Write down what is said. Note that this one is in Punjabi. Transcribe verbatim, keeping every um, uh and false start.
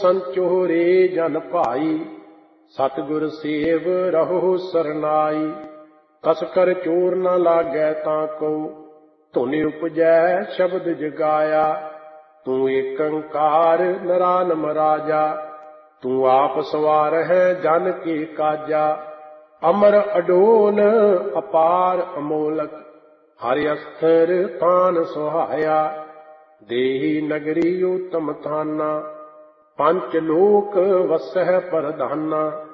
ਸੰਚੋਰੇ ਜਨ ਭਾਈ, ਸਤਿਗੁਰ ਸੇਵ ਰਹੋ ਸਰਨਾਈ। ਕਸ ਕਰ ਚੋਰ ਨ ਲਾਗੈ ਤਾਂ ਕੋ, ਧੁਨ ਉਪਜੈ ਸ਼ਬਦ ਜਗਾਇਆ। ਤੂੰ ਏਕੰਕਾਰ ਨਿਰਾਲਮ ਰਾਜਾ, ਤੂੰ ਆਪ ਸਵਾਰ ਹੈ ਜਨ ਕੇ ਕਾਜਾ। ਅਮਰ ਅਡੋਲ ਅਪਾਰ ਅਮੋਲਕ, ਹਰਿ ਅਸਥਰ ਥਾਨ ਸੁਹਾਇਆ। ਦੇਹੀ ਨਗਰੀ ਉਤਮ ਥਾਨਾ, ਪੰਚ ਲੋਕ ਵਸਹਿ ਪ੍ਰਧਾਨਾ।